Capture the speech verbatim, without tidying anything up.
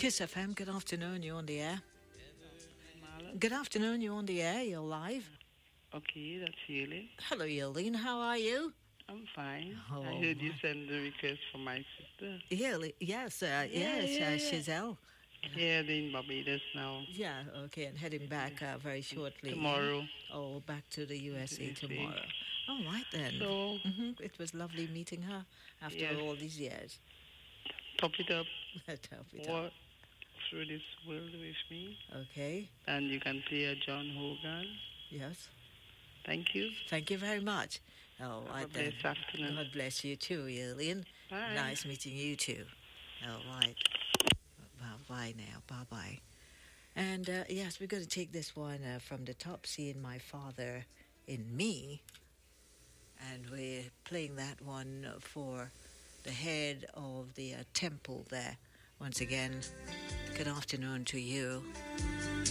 Kiss F M, good afternoon, you're on the air. Marlon? Good afternoon, you're on the air, you're live. Okay, that's Yelene. Hello, Yelene, how are you? I'm fine. Oh, I heard you my. send the request for my sister. Yele- yes, uh, Yeah, yes, yeah, uh, yeah. Giselle. Yeah, they're in Barbados now. Yeah, okay, and heading back uh, very shortly. Tomorrow. Oh, back to the U S A To U S A. tomorrow. All right then. So, hmm It was lovely meeting her after Yes. all these years. top it up. Top it up. Walk through this world with me. Okay, And you can play a John Hogan. yes. Thank you. Thank you very much. All Have right a then. blessed afternoon. God bless you too, Yelene. Bye. Nice meeting you too. All right. Bye-bye now. Bye-bye. And uh, yes, we're going to take this one uh, from the top, Seeing My Father in Me. And we're playing that one for the head of the uh, temple there. Once again, good afternoon to you.